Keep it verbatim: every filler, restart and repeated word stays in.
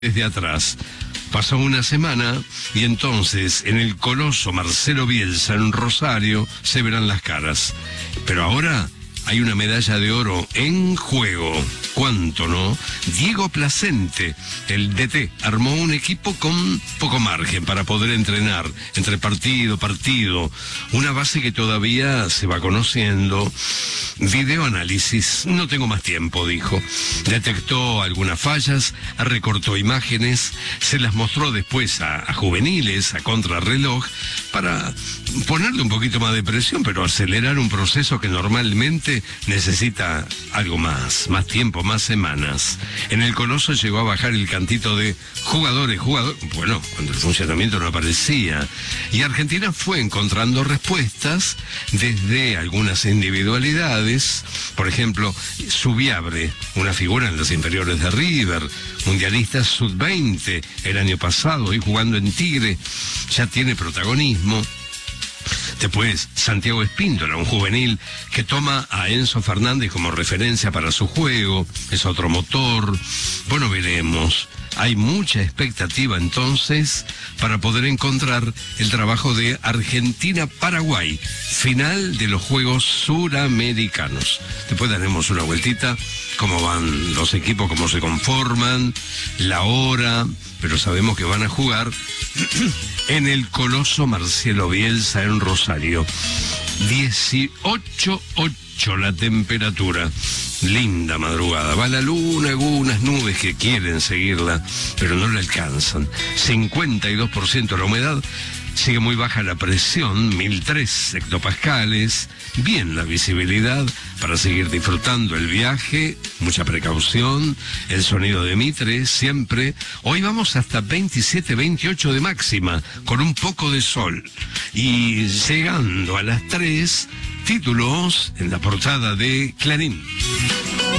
desde atrás. Pasó una semana y entonces en el coloso Marcelo Bielsa en Rosario se verán las caras. Pero ahora hay una medalla de oro en juego. ¿Cuánto, no? Diego Placente, el D T, armó un equipo con poco margen para poder entrenar entre partido, partido. Una base que todavía se va conociendo. Videoanálisis, no tengo más tiempo, dijo. Detectó algunas fallas, recortó imágenes, se las mostró después a, a juveniles, a contrarreloj, para ponerle un poquito más de presión, pero acelerar un proceso que normalmente necesita algo más, más tiempo, más semanas. En el Coloso llegó a bajar el cantito de jugadores, jugadores, bueno, cuando el funcionamiento no aparecía. Y Argentina fue encontrando respuestas desde algunas individualidades. Por ejemplo, Subiabre, una figura en las inferiores de River, mundialista sub veinte el año pasado, y jugando en Tigre, ya tiene protagonismo. Después, Santiago Espíndola, un juvenil que toma a Enzo Fernández como referencia para su juego, es otro motor. Bueno, veremos. Hay mucha expectativa entonces para poder encontrar el trabajo de Argentina-Paraguay, final de los Juegos Suramericanos. Después daremos una vueltita, cómo van los equipos, cómo se conforman, la hora, pero sabemos que van a jugar en el Coloso Marcelo Bielsa en Rosario. dieciocho ocho la temperatura. Linda madrugada. Va la luna, algunas nubes que quieren seguirla, pero no la alcanzan. cincuenta y dos por ciento la humedad. Sigue muy baja la presión, mil tres hectopascales. Bien la visibilidad para seguir disfrutando el viaje. Mucha precaución. El sonido de Mitre, siempre. Hoy vamos hasta veintisiete, veintiocho de máxima, con un poco de sol. Y llegando a las tres, títulos en la portada de Clarín.